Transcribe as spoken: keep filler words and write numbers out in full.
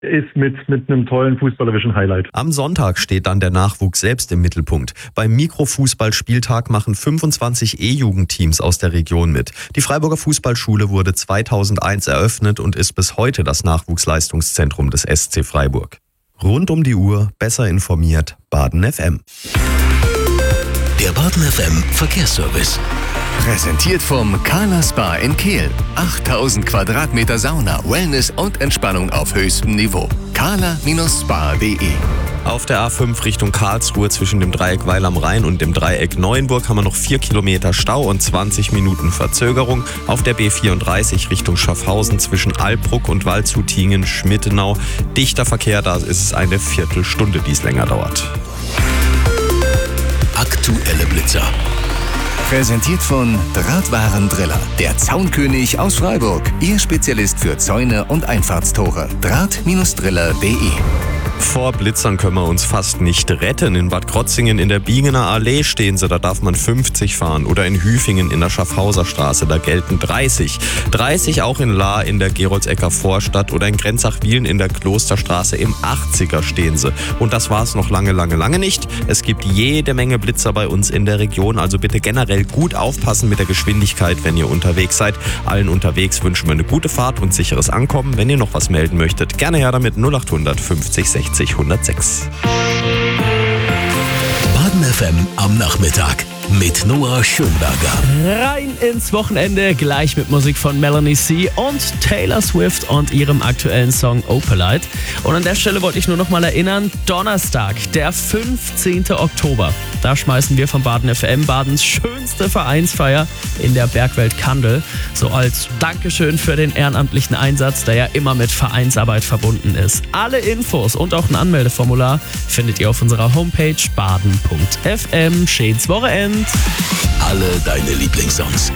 ist mit, mit einem tollen fußballerischen Highlight. Am Sonntag steht dann der Nachwuchs selbst im Mittelpunkt. Beim Mikrofußballspieltag machen fünfundzwanzig E-Jugendteams aus der Region mit. Die Freiburger Fußballschule wurde zweitausendeins eröffnet und ist bis heute das Nachwuchsleistungszentrum des S C Freiburg. Rund um die Uhr, besser informiert, Baden F M. Der Baden F M Verkehrsservice. Präsentiert vom Carla Spa in Kehl. achttausend Quadratmeter Sauna, Wellness und Entspannung auf höchstem Niveau. carla Spa punkt de. Auf der A fünf Richtung Karlsruhe zwischen dem Dreieck Weil am Rhein und dem Dreieck Neuenburg haben wir noch vier Kilometer Stau und zwanzig Minuten Verzögerung. Auf der B vierunddreißig Richtung Schaffhausen zwischen Alpbruck und Waldshutingen, Schmittenau. Dichter Verkehr, da ist es eine Viertelstunde, die es länger dauert. Aktuelle Blitzer. Präsentiert von Drahtwarendriller, der Zaunkönig aus Freiburg. Ihr Spezialist für Zäune und Einfahrtstore. Draht-Driller punkt de. Vor Blitzern können wir uns fast nicht retten. In Bad Krotzingen in der Biegener Allee stehen sie, da darf man fünfzig fahren. Oder in Hüfingen in der Schaffhauser Straße, da gelten dreißig. dreißig auch in Lahr in der Geroldsecker Vorstadt oder in Grenzach-Wielen in der Klosterstraße im achtziger stehen sie. Und das war's noch lange, lange, lange nicht. Es gibt jede Menge Blitzer bei uns in der Region, also bitte generell gut aufpassen mit der Geschwindigkeit, wenn ihr unterwegs seid. Allen unterwegs wünschen wir eine gute Fahrt und sicheres Ankommen. Wenn ihr noch was melden möchtet, gerne her damit null acht hundert fünfzig sechzig hundertsechs. Baden F M am Nachmittag mit Noah Schönberger. Rein ins Wochenende, gleich mit Musik von Melanie C. und Taylor Swift und ihrem aktuellen Song Opalite. Und an der Stelle wollte ich nur noch mal erinnern, Donnerstag, der fünfzehnten Oktober, da schmeißen wir von Baden F M Badens schönste Vereinsfeier in der Bergwelt Kandel. So als Dankeschön für den ehrenamtlichen Einsatz, der ja immer mit Vereinsarbeit verbunden ist. Alle Infos und auch ein Anmeldeformular findet ihr auf unserer Homepage baden punkt f m. Schönes Wochenende! Alle deine Lieblingssongs